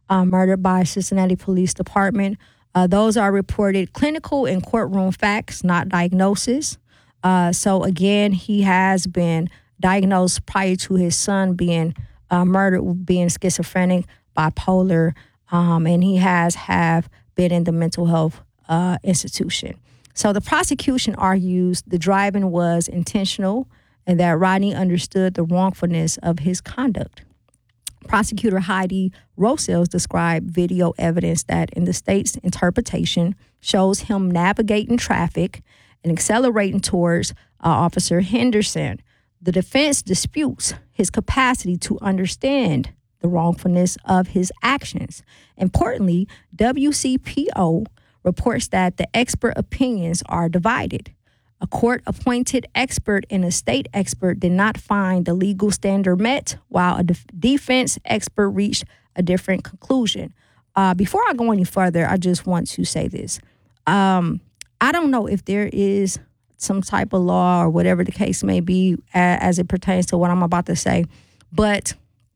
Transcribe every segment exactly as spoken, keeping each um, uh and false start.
uh, murdered by Cincinnati Police Department. Uh, those are reported clinical and courtroom facts, not diagnosis. Uh, so again, he has been diagnosed prior to his son being uh, murdered, being schizophrenic, bipolar, um, and he has have been in the mental health uh, institution. So the prosecution argues the driving was intentional and that Rodney understood the wrongfulness of his conduct. Prosecutor Heidi Rosales described video evidence that, in the state's interpretation, shows him navigating traffic and accelerating towards uh, Officer Henderson. The defense disputes his capacity to understand the wrongfulness of his actions. Importantly, W C P O reports that the expert opinions are divided. A court-appointed expert and a state expert did not find the legal standard met, while a def- defense expert reached a different conclusion. Uh, before I go any further, I just want to say this. Um, I don't know if there is some type of law or whatever the case may be as, as it pertains to what I'm about to say, but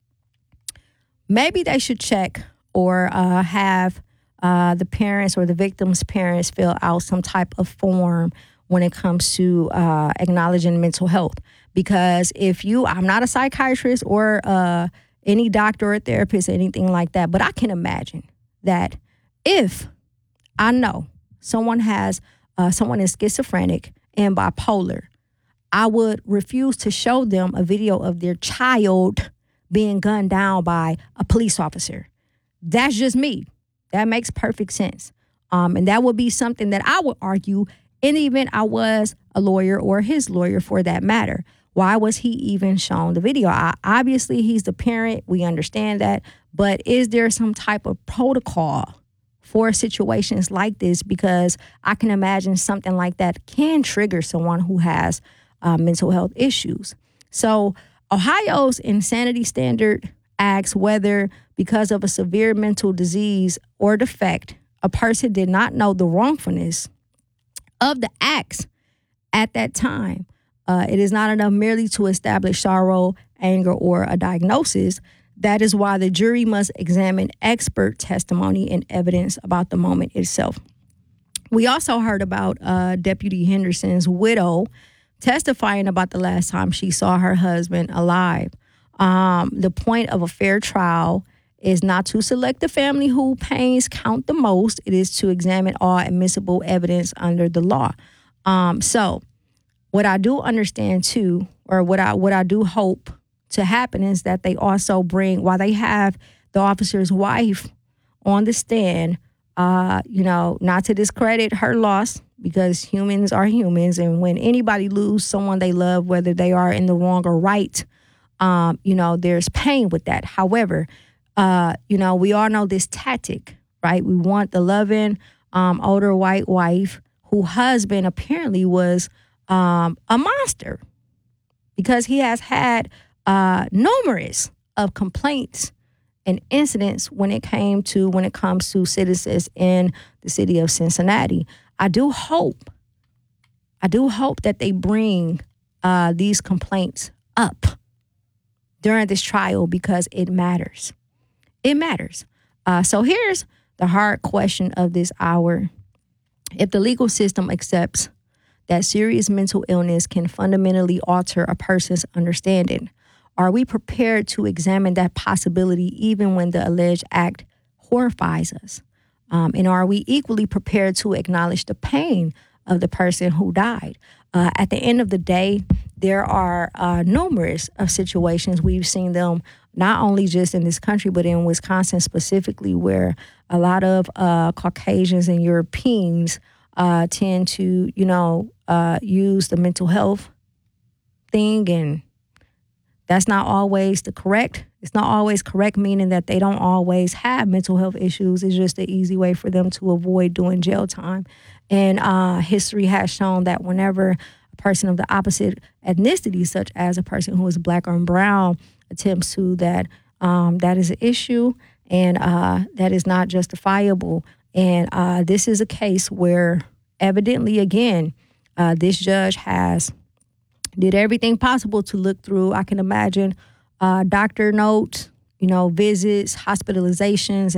maybe they should check or uh, have uh, the parents or the victim's parents fill out some type of form when it comes to uh, acknowledging mental health. Because if you, I'm not a psychiatrist or uh, any doctor or therapist or anything like that, but I can imagine that if I know someone has, uh, someone is schizophrenic and bipolar, I would refuse to show them a video of their child being gunned down by a police officer. That's just me. That makes perfect sense. Um, and that would be something that I would argue in the event I was a lawyer or his lawyer for that matter. Why was he even shown the video? I, obviously, he's the parent. We understand that. But is there some type of protocol for situations like this? Because I can imagine something like that can trigger someone who has uh, mental health issues. So Ohio's insanity standard asks whether, because of a severe mental disease or defect, a person did not know the wrongfulness of the acts at that time. Uh, it is not enough merely to establish sorrow, anger, or a diagnosis. That is why the jury must examine expert testimony and evidence about the moment itself. We also heard about uh, Deputy Henderson's widow testifying about the last time she saw her husband alive. Um, the point of a fair trial is not to select the family whose pains count the most. It is to examine all admissible evidence under the law. Um, so what I do understand too, or what I what I do hope to happen is that they also bring, while they have the officer's wife on the stand, uh, you know, not to discredit her loss, because humans are humans. And when anybody lose someone they love, whether they are in the wrong or right, um, you know, there's pain with that. However, Uh, you know, we all know this tactic, right? We want the loving, um, older white wife whose husband apparently was um, a monster because he has had uh, numerous of complaints and incidents when it came to when it comes to citizens in the city of Cincinnati. I do hope, I do hope that they bring uh, these complaints up during this trial because it matters. It matters. Uh, so here's the hard question of this hour. If the legal system accepts that serious mental illness can fundamentally alter a person's understanding, are we prepared to examine that possibility even when the alleged act horrifies us? Um, and are we equally prepared to acknowledge the pain of the person who died? Uh, at the end of the day, there are uh, numerous of situations we've seen them not only just in this country, but in Wisconsin specifically, where a lot of uh, Caucasians and Europeans uh, tend to, you know, uh, use the mental health thing. And that's not always the correct. It's not always correct, meaning that they don't always have mental health issues. It's just an easy way for them to avoid doing jail time. And uh, history has shown that whenever a person of the opposite ethnicity, such as a person who is black or brown, attempts to that, um, that is an issue, and uh, that is not justifiable. And uh, this is a case where evidently, again, uh, this judge has did everything possible to look through, I can imagine, uh, doctor notes, you know, visits, hospitalizations,